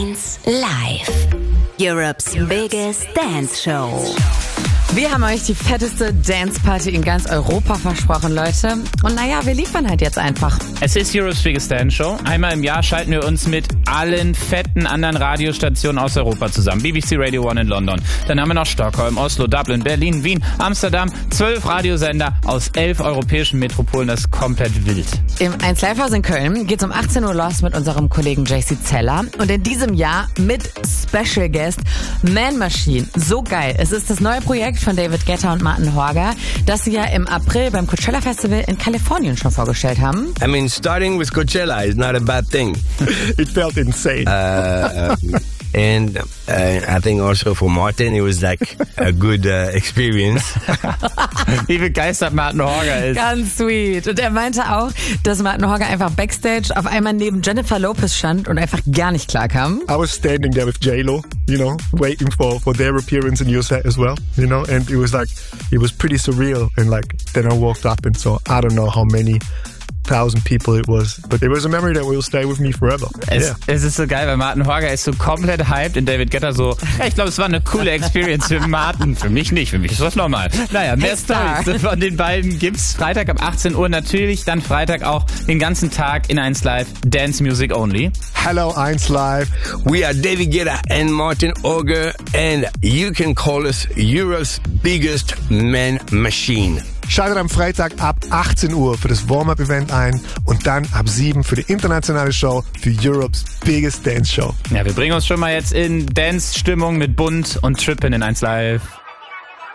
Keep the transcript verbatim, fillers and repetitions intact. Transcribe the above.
eins Live. Europe's biggest dance show. Wir haben euch die fetteste Dance-Party in ganz Europa versprochen, Leute. Und naja, wir liefern halt jetzt einfach. Es ist Europe's biggest dance show. Einmal im Jahr schalten wir uns mit allen fetten anderen Radiostationen aus Europa zusammen. B B C Radio One in London. Dann haben wir noch Stockholm, Oslo, Dublin, Berlin, Wien, Amsterdam. Zwölf Radiosender aus elf europäischen Metropolen. Das ist komplett wild. Im eins Live-Haus in Köln geht's um achtzehn Uhr los mit unserem Kollegen J C Zeller. Und in diesem Jahr mit Special Guest Man Machine. So geil. Es ist das neue Projekt von David Guetta und Martin Horger, das sie ja im April beim Coachella Festival in Kalifornien schon vorgestellt haben. I mean, starting with Coachella is not a bad thing. It felt insane. Uh, and uh, I think also for Martin, it was like a good uh, experience. Wie begeistert Martin Horger ist. Ganz sweet. Und er meinte auch, dass Martin Horger einfach backstage auf einmal neben Jennifer Lopez stand und einfach gar nicht klarkam. I was standing there with J-Lo, you know, waiting for, for their appearance in your set as well, you know, and it was like, it was pretty surreal. And like, then I walked up and saw, I don't know how many thousand people it was, but it was a memory that will stay with me forever. Es, yeah. es ist so geil, weil Martin Horger ist so komplett hyped und David Guetta so, ja, ich glaube, es war eine coole Experience für Martin. Für mich nicht, für mich ist das normal. Naja, mehr Hey, Storys von den beiden gibt's Freitag ab achtzehn Uhr. Natürlich dann Freitag auch den ganzen Tag in eins Live Dance Music Only. Hello, eins Live. We are David Guetta and Martin Horger, and you can call us Europe's biggest man machine. Schaltet am Freitag ab achtzehn Uhr für das Warm-Up-Event ein und dann ab sieben für die internationale Show für Europe's biggest dance show. Ja, wir bringen uns schon mal jetzt in Dance-Stimmung mit Bunt und Trippin in eins Live.